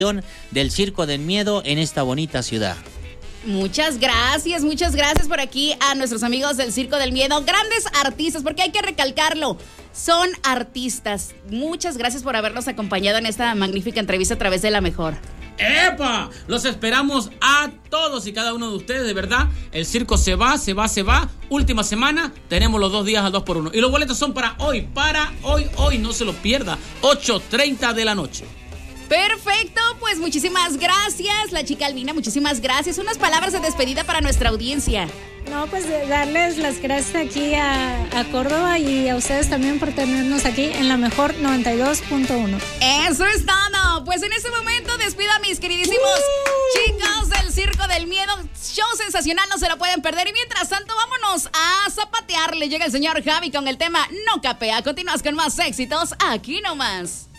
del Circo del Miedo en esta bonita ciudad. Muchas gracias por aquí a nuestros amigos del Circo del Miedo, grandes artistas, porque hay que recalcarlo, son artistas. Muchas gracias por habernos acompañado en esta magnífica entrevista a través de La Mejor. ¡Epa! Los esperamos a todos y cada uno de ustedes, de verdad. El circo se va. Última semana, tenemos los 2 días al 2x1. Y los boletos son para hoy, no se los pierda, 8:30 de la noche. Perfecto, pues muchísimas gracias, la chica Albina, muchísimas gracias. Unas palabras de despedida para nuestra audiencia. No, pues darles las gracias aquí a Córdoba y a ustedes también por tenernos aquí en La Mejor 92.1. Eso es todo. Pues en este momento despido a mis queridísimos chicos del Circo del Miedo. Show sensacional, no se lo pueden perder. Y mientras tanto, vámonos a zapatear. Le llega el señor Javi con el tema No Capea. Continúas con más éxitos aquí nomás.